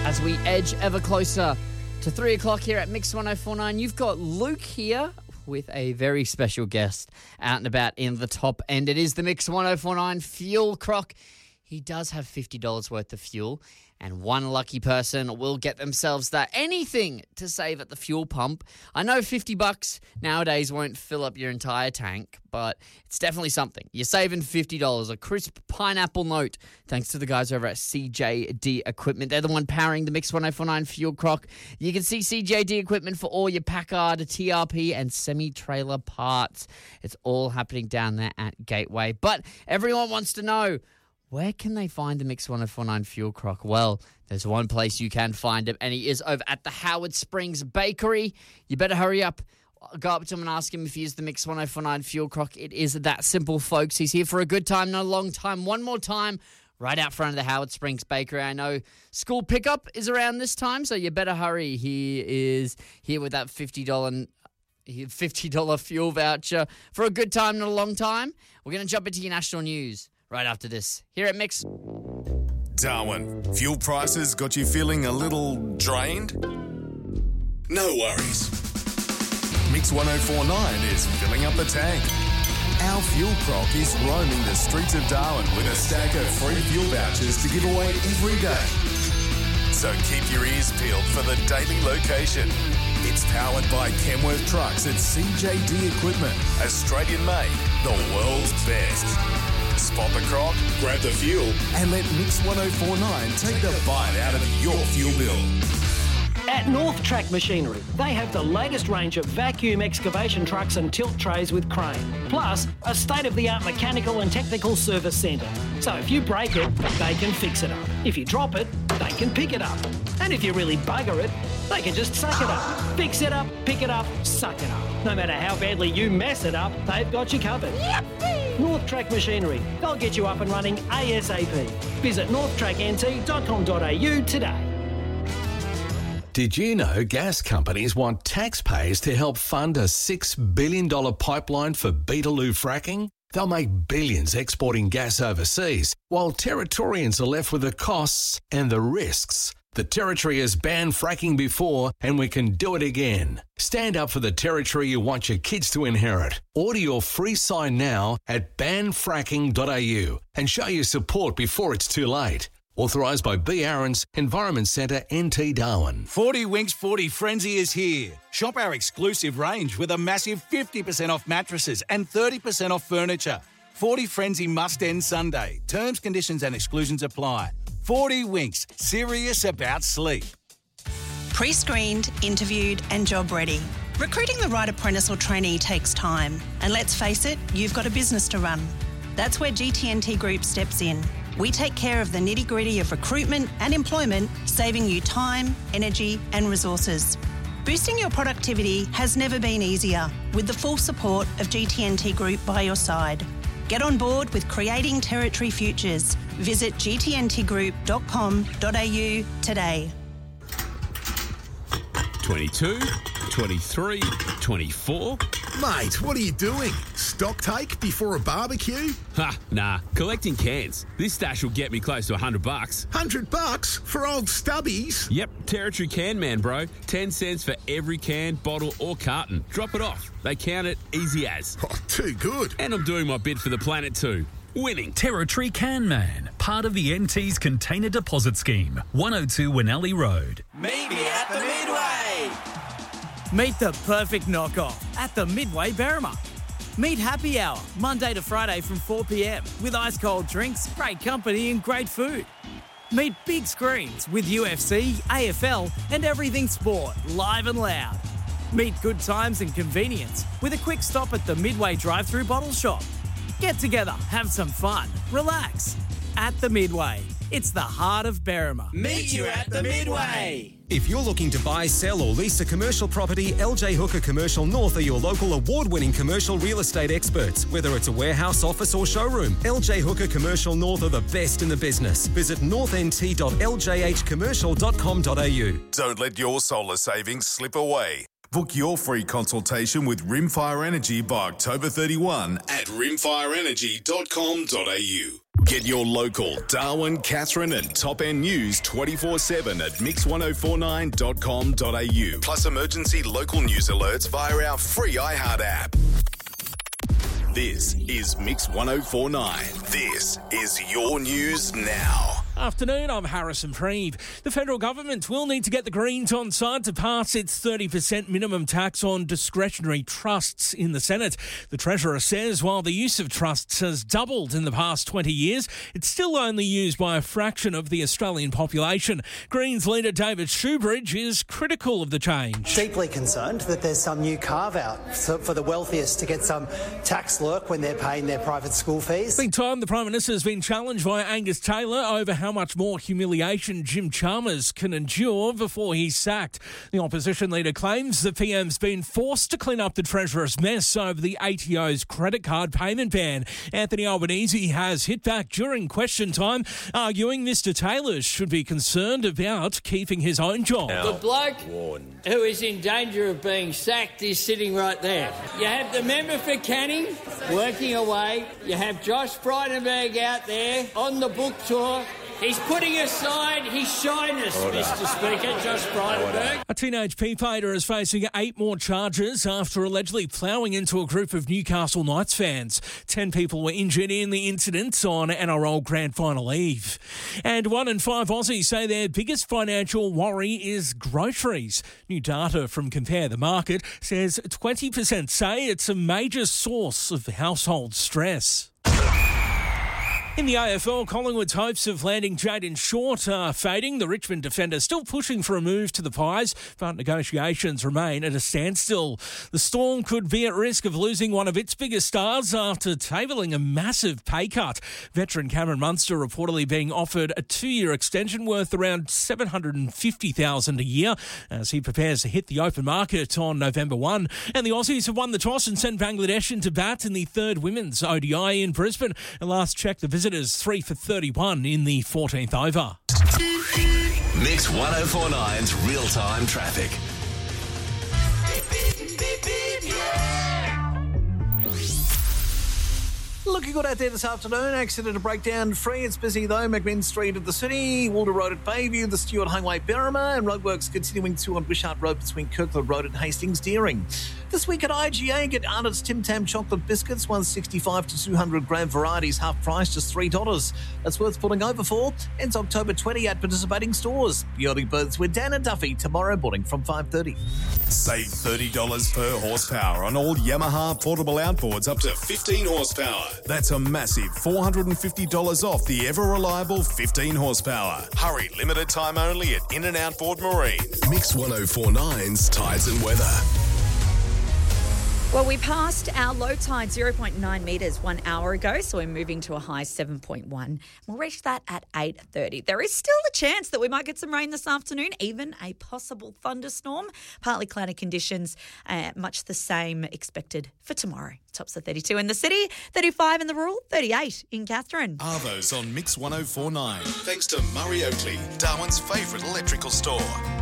As we edge ever closer to 3 o'clock here at Mix 1049, you've got Luke here with a very special guest out and about in the top end. It is the Mix 1049 Fuel Croc. He does have $50 worth of fuel, and one lucky person will get themselves that anything to save at the fuel pump. I know $50 nowadays won't fill up your entire tank, but it's definitely something. You're saving $50, a crisp pineapple note, thanks to the guys over at CJD Equipment. They're the one powering the Mix 1049 Fuel Croc. You can see CJD Equipment for all your Packard, TRP, and semi-trailer parts. It's all happening down there at Gateway. But everyone wants to know, where can they find the Mix 1049 Fuel Croc? Well, there's one place you can find him, and he is over at the Howard Springs Bakery. You better hurry up. Go up to him and ask him if he is the Mix 1049 Fuel Croc. It is that simple, folks. He's here for a good time, not a long time. One more time, right out front of the Howard Springs Bakery. I know school pickup is around this time, so you better hurry. He is here with that $50 fuel voucher for a good time, not a long time. We're going to jump into your national news right after this, here at Mix. Darwin, fuel prices got you feeling a little drained? No worries. Mix 1049 is filling up the tank. Our Fuel Croc is roaming the streets of Darwin with a stack of free fuel vouchers to give away every day. So keep your ears peeled for the daily location. It's powered by Kenworth Trucks and CJD Equipment. Australian made, the world's best. Spot the croc, grab the fuel, and let Mix 1049 take the bite out of your fuel bill. At North Track Machinery, they have the latest range of vacuum excavation trucks and tilt trays with crane, plus a state-of-the-art mechanical and technical service centre. So if you break it, they can fix it up. If you drop it, they can pick it up. And if you really bugger it, they can just suck it up. Fix it up, pick it up, suck it up. No matter how badly you mess it up, they've got you covered. Yippee! North Track Machinery. They'll get you up and running ASAP. Visit northtracknt.com.au today. Did you know gas companies want taxpayers to help fund a $6 billion pipeline for Beetaloo fracking? They'll make billions exporting gas overseas, while Territorians are left with the costs and the risks. The Territory has banned fracking before, and we can do it again. Stand up for the Territory you want your kids to inherit. Order your free sign now at banfracking.au and show your support before it's too late. Authorised by B. Aarons, Environment Centre, NT Darwin. 40 Winks 40 Frenzy is here. Shop our exclusive range with a massive 50% off mattresses and 30% off furniture. 40 Frenzy must end Sunday. Terms, conditions and exclusions apply. 40 Winks, serious about sleep. Pre-screened, interviewed and job ready. Recruiting the right apprentice or trainee takes time. And let's face it, you've got a business to run. That's where GT&T Group steps in. We take care of the nitty-gritty of recruitment and employment, saving you time, energy and resources. Boosting your productivity has never been easier, with the full support of GT&T Group by your side. Get on board with creating Territory futures. Visit gtntgroup.com.au today. 22, 23, 24. Mate, what are you doing? Stock take before a barbecue? Ha, nah. Collecting cans. This stash will get me close to $100. $100 for old stubbies? Yep, Territory Can Man, bro. 10 cents for every can, bottle or carton. Drop it off. They count it easy as. Oh, too good. And I'm doing my bit for the planet too. Winning. Territory Can Man, part of the NT's Container Deposit Scheme, 102 Winnelly Road. Meet me at the Midway. Meet the perfect knockoff at the Midway Berrima. Meet Happy Hour, Monday to Friday from 4 p.m. with ice cold drinks, great company and great food. Meet big screens with UFC, AFL and everything sport, live and loud. Meet good times and convenience with a quick stop at the Midway drive-through bottle shop. Get together, have some fun, relax. At the Midway, it's the heart of Berrima. Meet you at the Midway. If you're looking to buy, sell or lease a commercial property, LJ Hooker Commercial North are your local award-winning commercial real estate experts. Whether it's a warehouse, office or showroom, LJ Hooker Commercial North are the best in the business. Visit northnt.ljhcommercial.com.au. Don't let your solar savings slip away. Book your free consultation with Rimfire Energy by October 31 at rimfireenergy.com.au. Get your local Darwin, Katherine and Top End news 24/7 at mix1049.com.au. Plus emergency local news alerts via our free iHeart app. This is Mix 1049. This is your news now. Afternoon, I'm Harrison Preeve. The federal government will need to get the Greens on side to pass its 30% minimum tax on discretionary trusts in the Senate. The Treasurer says while the use of trusts has doubled in the past 20 years, it's still only used by a fraction of the Australian population. Greens leader David Shoebridge is critical of the change. Deeply concerned that there's some new carve-out for the wealthiest to get some tax lurk when they're paying their private school fees. Big time, the Prime Minister has been challenged by Angus Taylor over how much more humiliation Jim Chalmers can endure before he's sacked. The opposition leader claims the PM's been forced to clean up the Treasurer's mess over the ATO's credit card payment ban. Anthony Albanese has hit back during question time, arguing Mr Taylor should be concerned about keeping his own job. The bloke who is in danger of being sacked is sitting right there. You have the member for Canning working away. You have Josh Frydenberg out there on the book tour. He's putting aside his shyness, Mr Speaker, Josh Frydenberg. A teenage P-Pater is facing 8 more charges after allegedly ploughing into a group of Newcastle Knights fans. 10 people were injured in the incident on NRL Grand Final Eve. And 1 in 5 Aussies say their biggest financial worry is groceries. New data from Compare the Market says 20% say it's a major source of household stress. In the AFL, Collingwood's hopes of landing Jayden Short are fading. The Richmond defender still pushing for a move to the Pies, but negotiations remain at a standstill. The Storm could be at risk of losing one of its biggest stars after tabling a massive pay cut. Veteran Cameron Munster reportedly being offered a 2-year extension worth around $750,000 a year as he prepares to hit the open market on November 1. And the Aussies have won the toss and sent Bangladesh into bat in the 3rd Women's ODI in Brisbane. And last check, the visitors 3 for 31 in the 14th over. Mix 1049's real-time traffic. Looking good out there this afternoon. Accident to breakdown free. It's busy though. McMinn Street of the city, Walter Road at Bayview, the Stewart Highway Berrima, and roadworks continuing to on Wishart Road between Kirkland Road and Hastings Deering. This week at IGA, get Arnott's Tim Tam chocolate biscuits, 165 to 200 gram varieties, half price, just $3. That's worth pulling over for. Ends October 20 at participating stores. The early birds with Dan and Duffy tomorrow morning from 5:30. Save $30 per horsepower on all Yamaha portable outboards up to 15 horsepower. That's a massive $450 off the ever-reliable 15 horsepower. Hurry, limited time only at In and Outboard Marine. Mix 1049's Tides and Weather. Well, we passed our low tide 0.9 metres 1 hour ago, so we're moving to a high 7.1. We'll reach that at 8:30. There is still a chance that we might get some rain this afternoon, even a possible thunderstorm. Partly cloudy conditions, much the same expected for tomorrow. Tops of 32 in the city, 35 in the rural, 38 in Katherine. Arvo's on Mix 1049. Thanks to Murray Oakley, Darwin's favourite electrical store.